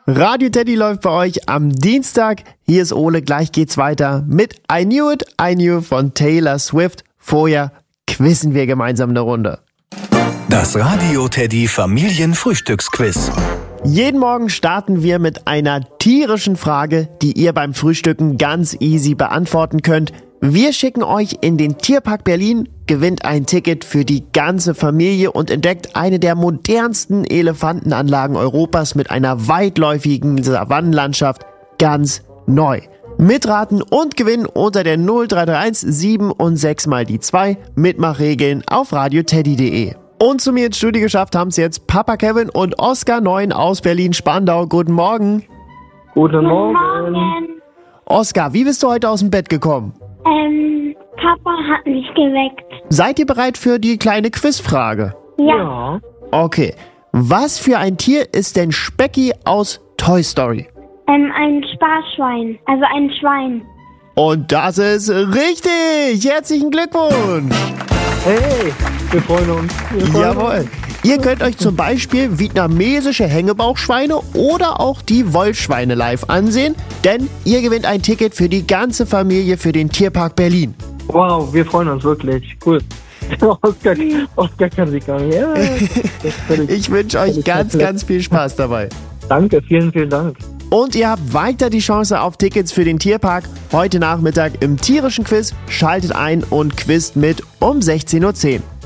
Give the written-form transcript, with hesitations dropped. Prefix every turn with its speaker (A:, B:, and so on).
A: Radio Teddy läuft bei euch am Dienstag. Hier ist Ole, gleich geht's weiter mit I Knew It, I Knew von Taylor Swift. Vorher quizzen wir gemeinsam eine Runde.
B: Das Radio Teddy Familienfrühstücksquiz.
A: Jeden Morgen starten wir mit einer tierischen Frage, die ihr beim Frühstücken ganz easy beantworten könnt. Wir schicken euch in den Tierpark Berlin, gewinnt ein Ticket für die ganze Familie und entdeckt eine der modernsten Elefantenanlagen Europas mit einer weitläufigen Savannenlandschaft ganz neu. Mitraten und gewinnen unter der 0331 7 und 6 mal die 2. Mitmachregeln auf radioteddy.de. Und zu mir ins Studio geschafft haben es jetzt Papa Kevin und Oskar 9 aus Berlin-Spandau. Guten Morgen.
C: Guten Morgen.
A: Oskar, wie bist du heute aus dem Bett gekommen?
D: Papa hat mich geweckt.
A: Seid ihr bereit für die kleine Quizfrage?
D: Ja.
A: Okay. Was für ein Tier ist denn Specky aus Toy Story?
D: Ein Sparschwein. Also ein Schwein.
A: Und das ist richtig! Herzlichen Glückwunsch!
C: Hey, wir freuen uns.
A: Jawohl. Ihr könnt euch zum Beispiel vietnamesische Hängebauchschweine oder auch die Wollschweine live ansehen, denn ihr gewinnt ein Ticket für die ganze Familie für den Tierpark Berlin.
C: Wow, wir freuen uns wirklich. Cool. Oskar kann sich gar nicht. Ja,
A: Ich wünsche euch ganz viel Spaß dabei.
C: Danke, vielen Dank.
A: Und ihr habt weiter die Chance auf Tickets für den Tierpark heute Nachmittag im tierischen Quiz. Schaltet ein und quizt mit um 16:10 Uhr.